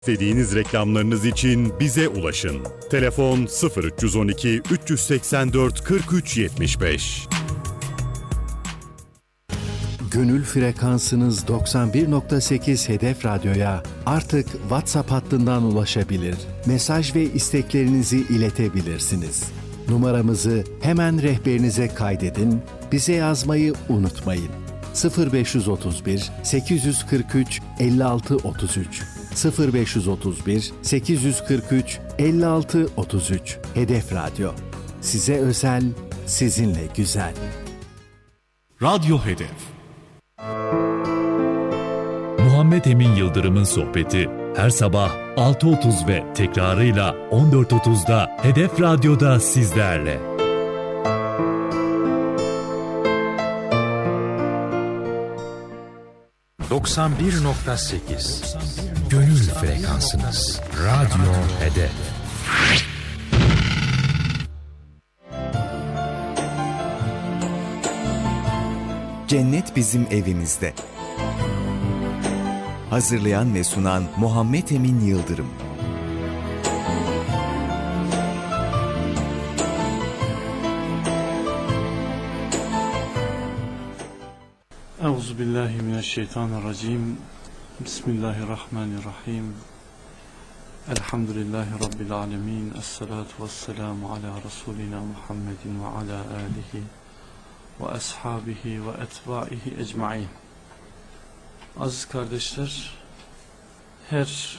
İstediğiniz reklamlarınız için bize ulaşın. Telefon 0312 384 43 75. Gönül frekansınız 91.8 Hedef Radyo'ya artık WhatsApp hattından ulaşabilir. Mesaj ve isteklerinizi iletebilirsiniz. Numaramızı hemen rehberinize kaydedin, bize yazmayı unutmayın. 0531 843 56 33 0531 843 56 33 Hedef Radyo. Size özel, sizinle güzel. Radyo Hedef. Muhammed Emin Yıldırım'ın sohbeti her sabah 6.30 ve tekrarıyla 14.30'da Hedef Radyo'da sizlerle. ...91.8 Gönül frekansınız. Radyo Hedef. Cennet bizim evimizde. Hazırlayan ve sunan Muhammed Emin Yıldırım. Euzubillahimineşşeytanirracim. Bismillahirrahmanirrahim. Elhamdülillahi Rabbil alemin. Esselatu vesselamu ala Resulina Muhammedin ve ala alihi ve ashabihi ve etbaihi ecmain. Aziz kardeşler, her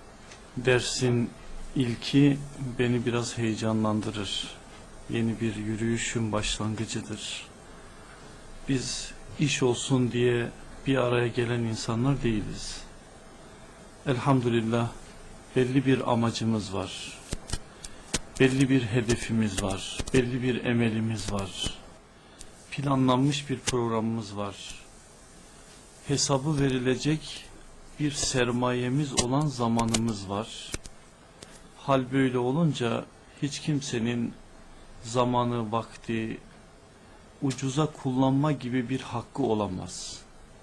dersin ilki beni biraz heyecanlandırır. Yeni bir yürüyüşün başlangıcıdır. Biz iş olsun diye bir araya gelen insanlar değiliz. Elhamdülillah belli bir amacımız var. Belli bir hedefimiz var. Belli bir emelimiz var. Planlanmış bir programımız var. Hesabı verilecek bir sermayemiz olan zamanımız var. Hal böyle olunca hiç kimsenin zamanı, vakti ucuza kullanma gibi bir hakkı olamaz.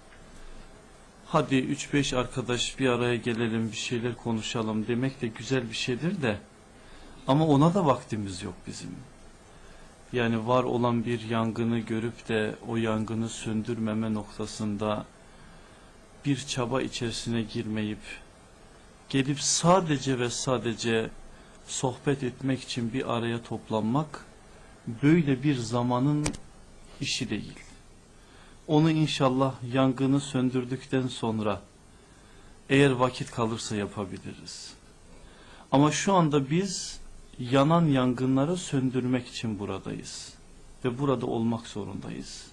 Hadi 3-5 arkadaş bir araya gelelim, bir şeyler konuşalım demek de güzel bir şeydir de ama ona da vaktimiz yok bizim. Yani var olan bir yangını görüp de o yangını söndürmeme noktasında bir çaba içerisine girmeyip gelip sadece ve sadece sohbet etmek için bir araya toplanmak böyle bir zamanın işi değil. Onu inşallah yangını söndürdükten sonra eğer vakit kalırsa yapabiliriz. Ama şu anda biz yanan yangınları söndürmek için buradayız ve burada olmak zorundayız.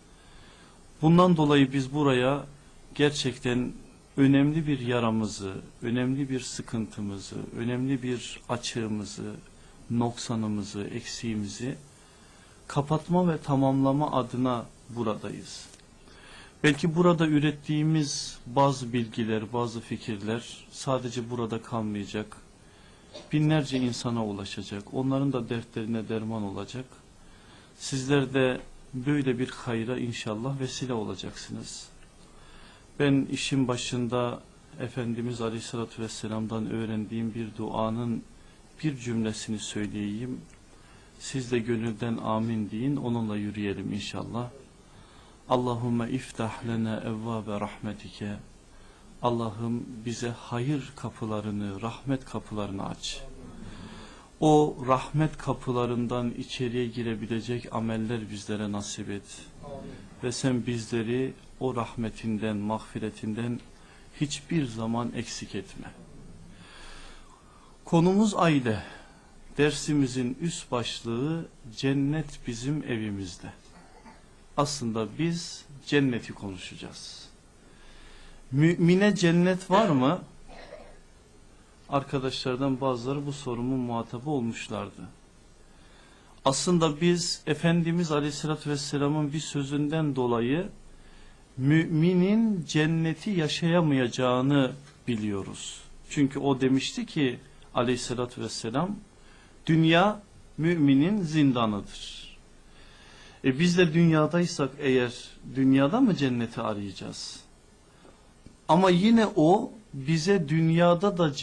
Bundan dolayı biz buraya gerçekten önemli bir yaramızı, önemli bir sıkıntımızı, önemli bir açığımızı, noksanımızı, eksiğimizi kapatma ve tamamlama adına buradayız. Belki burada ürettiğimiz bazı bilgiler, bazı fikirler sadece burada kalmayacak. Binlerce insana ulaşacak. Onların da dertlerine derman olacak. Sizler de böyle bir hayra inşallah vesile olacaksınız. Ben işin başında Efendimiz Aleyhisselatü Vesselam'dan öğrendiğim bir duanın bir cümlesini söyleyeyim. Siz de gönülden amin deyin, onunla yürüyelim inşallah. Allahümme iftah lena evvabe rahmetike. Allah'ım bize hayır kapılarını, rahmet kapılarını aç. O rahmet kapılarından içeriye girebilecek ameller bizlere nasip et. Ve sen bizleri o rahmetinden, mağfiretinden hiçbir zaman eksik etme. Konumuz aile. Dersimizin üst başlığı cennet bizim evimizde. Aslında biz cenneti konuşacağız. Mümine cennet var mı? Arkadaşlardan bazıları bu sorumun muhatabı olmuşlardı. Aslında biz Efendimiz Aleyhisselatü Vesselam'ın bir sözünden dolayı müminin cenneti yaşayamayacağını biliyoruz. Çünkü o demişti ki Aleyhisselatü Vesselam, dünya müminin zindanıdır. Biz de dünyadaysak eğer dünyada mı cenneti arayacağız? Ama yine o bize dünyada da